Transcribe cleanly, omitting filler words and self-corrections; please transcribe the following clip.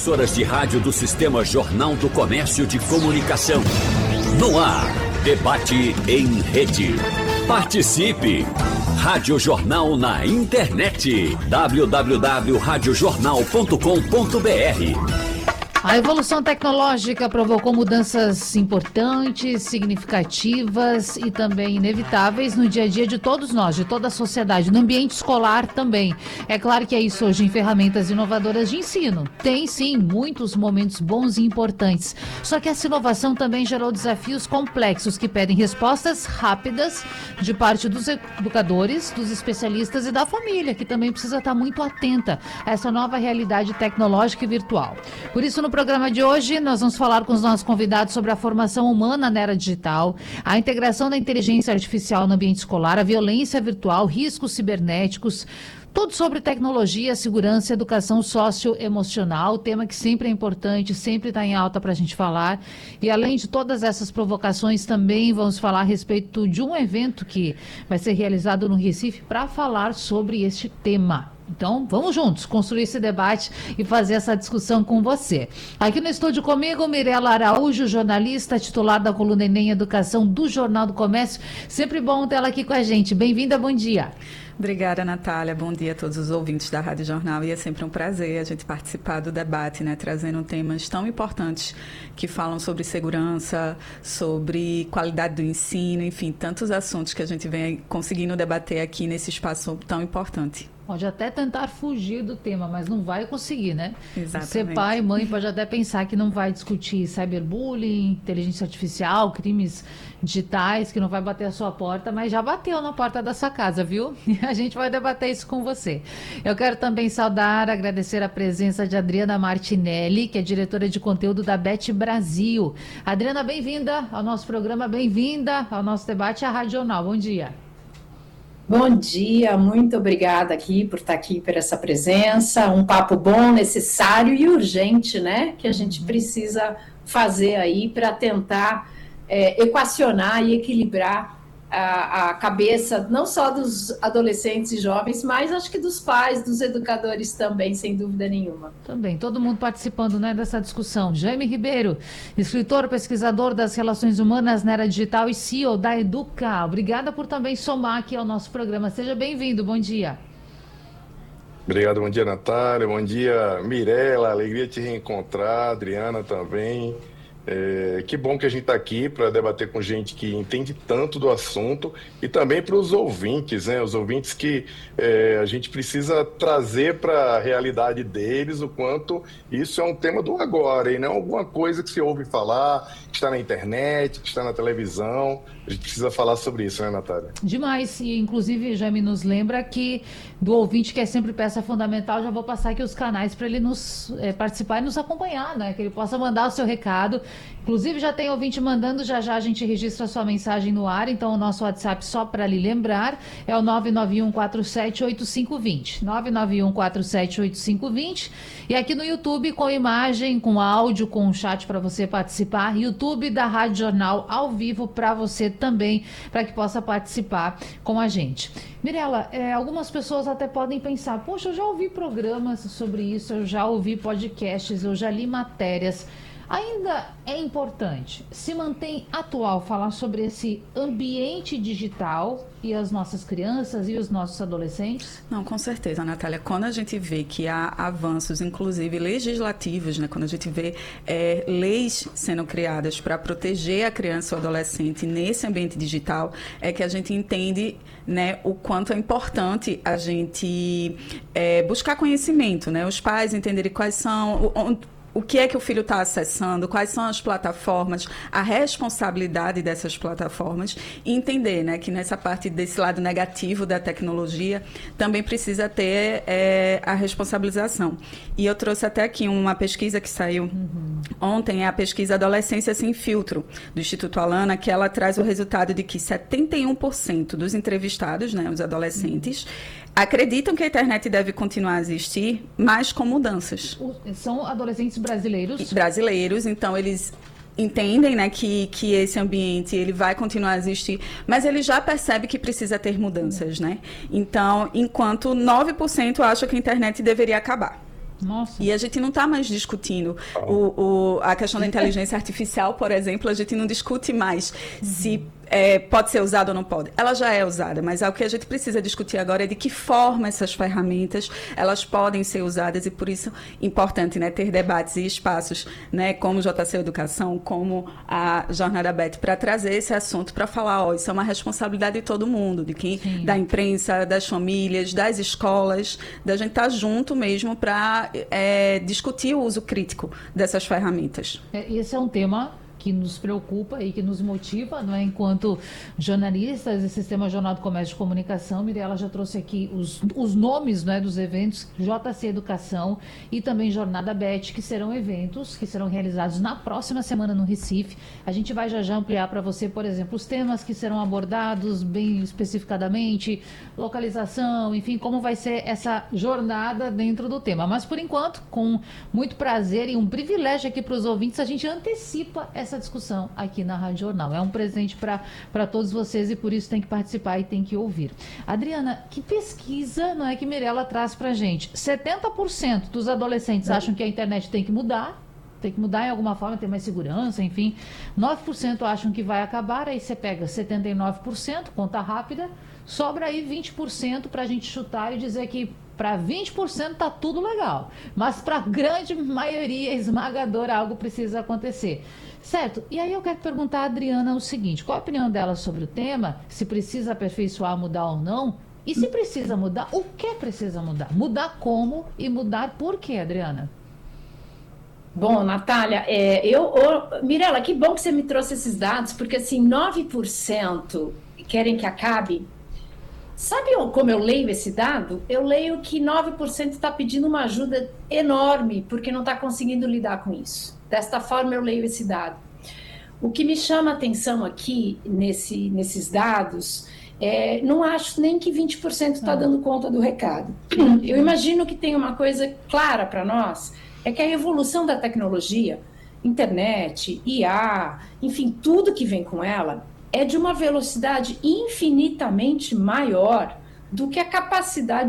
emissoras de rádio do Sistema Jornal do Comércio de Comunicação. No ar, debate em rede. Participe! Rádio Jornal na internet. www.radiojornal.com.br. A evolução tecnológica provocou mudanças importantes, significativas e também inevitáveis no dia a dia de todos nós, de toda a sociedade, no ambiente escolar também. É claro que é isso hoje em ferramentas inovadoras de ensino. Tem sim muitos momentos bons e importantes. Só que essa inovação também gerou desafios complexos que pedem respostas rápidas de parte dos educadores, dos especialistas e da família, que também precisa estar muito atenta a essa nova realidade tecnológica e virtual. Por isso, no programa de hoje, nós vamos falar com os nossos convidados sobre a formação humana na era digital, a integração da inteligência artificial no ambiente escolar, a violência virtual, riscos cibernéticos, tudo sobre tecnologia, segurança, educação socioemocional, tema que sempre é importante, sempre está em alta para a gente falar. E além de todas essas provocações, também vamos falar a respeito de um evento que vai ser realizado no Recife para falar sobre este tema. Então, vamos juntos construir esse debate e fazer essa discussão com você. Aqui no estúdio comigo, Mirela Araújo, jornalista, titular da coluna Enem Educação do Jornal do Comércio. Sempre bom ter ela aqui com a gente. Bem-vinda, bom dia. Obrigada, Natália. Bom dia a todos os ouvintes da Rádio Jornal. E é sempre um prazer a gente participar do debate, né, trazendo temas tão importantes que falam sobre segurança, sobre qualidade do ensino, enfim, tantos assuntos que a gente vem conseguindo debater aqui nesse espaço tão importante. Pode até tentar fugir do tema, mas não vai conseguir, né? Exatamente. Ser pai, mãe, pode até pensar que não vai discutir cyberbullying, inteligência artificial, crimes digitais, que não vai bater a sua porta, mas já bateu na porta da sua casa, viu? E a gente vai debater isso com você. Eu quero também saudar, agradecer a presença de Adriana Martinelli, que é diretora de conteúdo da Bet Brasil. Adriana, bem-vinda ao nosso programa, bem-vinda ao nosso debate à Rádio Jornal. Bom dia. Bom dia, muito obrigada aqui por estar aqui, por essa presença, um papo bom, necessário e urgente, né, que a gente precisa fazer aí para tentar equacionar e equilibrar a cabeça, não só dos adolescentes e jovens, mas acho que dos pais, dos educadores também, sem dúvida nenhuma. Também, todo mundo participando, né, dessa discussão. Jaime Ribeiro, escritor, pesquisador das relações humanas na era digital e CEO da Educa. Obrigada por também somar aqui ao nosso programa. Seja bem-vindo, bom dia. Obrigado, bom dia, Natália, bom dia, Mirela, alegria te reencontrar, Adriana também. Que bom que a gente está aqui para debater com gente que entende tanto do assunto e também para os ouvintes, né? Os ouvintes que a gente precisa trazer para a realidade deles o quanto isso é um tema do agora e não alguma coisa que se ouve falar, que está na internet, que está na televisão. A gente precisa falar sobre isso, né, Natália? Demais, e inclusive já me nos lembra que do ouvinte, que é sempre peça fundamental, já vou passar aqui os canais para ele nos participar e nos acompanhar, né? Que ele possa mandar o seu recado. Inclusive já tem ouvinte mandando, já a gente registra a sua mensagem no ar, então o nosso WhatsApp, só para lhe lembrar, é o 991478520, 991478520, e aqui no YouTube com imagem, com áudio, com chat para você participar, YouTube da Rádio Jornal ao vivo para você também, para que possa participar com a gente. Mirela, algumas pessoas até podem pensar, poxa, eu já ouvi programas sobre isso, eu já ouvi podcasts, eu já li matérias. Ainda é importante, se mantém atual, falar sobre esse ambiente digital e as nossas crianças e os nossos adolescentes? Não, com certeza, Natália. Quando a gente vê que há avanços, inclusive legislativos, né? Quando a gente vê leis sendo criadas para proteger a criança ou adolescente nesse ambiente digital, é que a gente entende, né, o quanto é importante a gente buscar conhecimento, né? Os pais entenderem quais são... O que é que o filho está acessando, quais são as plataformas, a responsabilidade dessas plataformas e entender, né, que nessa parte desse lado negativo da tecnologia também precisa ter a responsabilização. E eu trouxe até aqui uma pesquisa que saiu ontem, é a pesquisa Adolescência Sem Filtro, do Instituto Alana, que ela traz o resultado de que 71% dos entrevistados, né, os adolescentes, acreditam que a internet deve continuar a existir, mas com mudanças. São adolescentes brasileiros? Brasileiros, então eles entendem, né, que esse ambiente ele vai continuar a existir, mas ele já percebe que precisa ter mudanças, né? Então, enquanto 9% acham que a internet deveria acabar. Nossa. E a gente não está mais discutindo a questão da inteligência artificial, por exemplo, a gente não discute mais se pode ser usada ou não pode. Ela já é usada, mas o que a gente precisa discutir agora é de que forma essas ferramentas elas podem ser usadas, e por isso é importante, né, ter debates e espaços, né, como o JC Educação, como a Jornada BET, para trazer esse assunto, para falar, isso é uma responsabilidade de todo mundo, de quem, da imprensa, das famílias, das escolas, da gente estar junto mesmo para discutir o uso crítico dessas ferramentas. Esse é um tema que nos preocupa e que nos motiva, não é? Enquanto jornalistas e Sistema Jornal do Comércio de Comunicação. Mirela já trouxe aqui os nomes, não é, dos eventos, JC Educação e também Jornada BET, que serão eventos que serão realizados na próxima semana no Recife. A gente vai já ampliar para você, por exemplo, os temas que serão abordados bem especificadamente, localização, enfim, como vai ser essa jornada dentro do tema. Mas, por enquanto, com muito prazer e um privilégio aqui para os ouvintes, a gente antecipa essa discussão aqui na Rádio Jornal. É um presente para todos vocês e por isso tem que participar e tem que ouvir. Adriana, que pesquisa, não é, que Mirela traz para a gente? 70% dos adolescentes acham que a internet tem que mudar em alguma forma, ter mais segurança, enfim. 9% acham que vai acabar, aí você pega 79%, conta rápida, sobra aí 20% para a gente chutar e dizer que para 20% está tudo legal, mas para a grande maioria esmagadora algo precisa acontecer. Certo? E aí eu quero perguntar à Adriana o seguinte, qual a opinião dela sobre o tema, se precisa aperfeiçoar, mudar ou não, e se precisa mudar, o que precisa mudar? Mudar como e mudar por quê, Adriana? Bom, Natália, Mirela, que bom que você me trouxe esses dados, porque assim, 9% querem que acabe. Sabe como eu leio esse dado? Eu leio que 9% está pedindo uma ajuda enorme, porque não está conseguindo lidar com isso. Desta forma eu leio esse dado. O que me chama a atenção aqui nesses dados, não acho nem que 20% está dando conta do recado. Eu imagino que tem uma coisa clara para nós, é que a evolução da tecnologia, internet, IA, enfim, tudo que vem com ela, é de uma velocidade infinitamente maior do que a capacidade